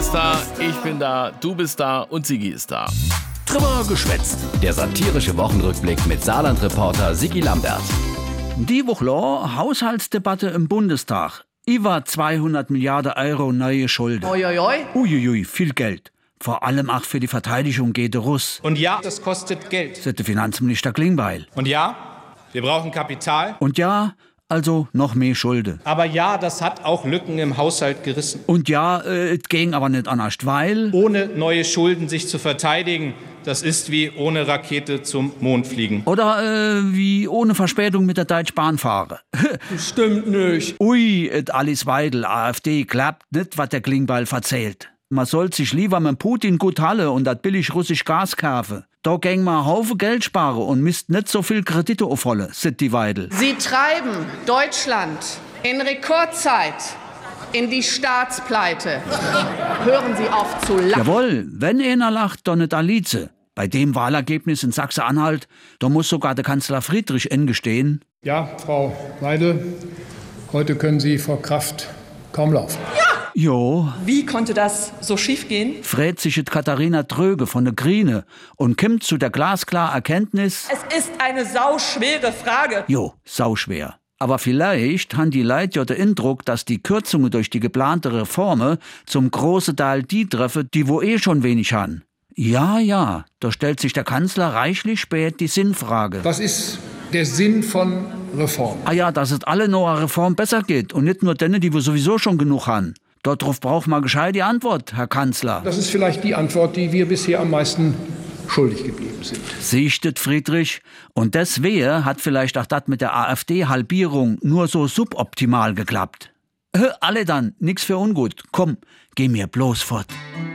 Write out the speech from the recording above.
ist da, ich bin da, du bist da und Sigi ist da. Drüber geschwätzt. Der satirische Wochenrückblick mit Saarland-Reporter Sigi Lambert. Die Woche Haushaltsdebatte im Bundestag. Über 200 Milliarden Euro neue Schulden. Uiuiui, viel Geld. Vor allem auch für die Verteidigung geht der Russ. Und ja, das kostet Geld. Sagt der Finanzminister Klingbeil. Und ja, wir brauchen Kapital. Und ja, also noch mehr Schulden. Aber ja, das hat auch Lücken im Haushalt gerissen. Und ja, es ging aber nicht anders, weil... Ohne neue Schulden sich zu verteidigen, das ist wie ohne Rakete zum Mond fliegen. Oder wie ohne Verspätung mit der Deutschen Bahn fahren. Stimmt nicht. Ui, Alice Weidel, AfD, klappt nicht, was der Klingbeil verzählt. Man soll sich lieber mit Putin gut halten und das billig russisch Gas kaufen. Da gäng man Haufen Geld sparen und misst nicht so viel Kredite aufholen, sagt die Weidel. Sie treiben Deutschland in Rekordzeit in die Staatspleite. Hören Sie auf zu lachen. Jawohl, wenn einer lacht, dann nicht Alice. Bei dem Wahlergebnis in Sachsen-Anhalt, da muss sogar der Kanzler Friedrich gestehen. Ja, Frau Weidel, heute können Sie vor Kraft kaum laufen. Jo, Wie konnte das so schief gehen? fragt sich Katharina Tröge von der Grüne und kommt zu der glasklaren Erkenntnis, Es ist eine sauschwere Frage. jo, sauschwer. Aber vielleicht haben die Leute ja den Eindruck, dass die Kürzungen durch die geplante Reformen zum großen Teil die treffen, die wo schon wenig haben. Ja, da stellt sich der Kanzler reichlich spät die Sinnfrage. Was ist der Sinn von Reform? Ah ja, dass es alle noch eine Reform besser geht und nicht nur denen, die wir sowieso schon genug haben. Darauf braucht man gescheit die Antwort, Herr Kanzler. Das ist vielleicht die Antwort, die wir bisher am meisten schuldig geblieben sind. Sichtet Friedrich. Und deswegen hat vielleicht auch das mit der AfD-Halbierung nur so suboptimal geklappt. Alle dann, nix für ungut. Komm, geh mir bloß fort.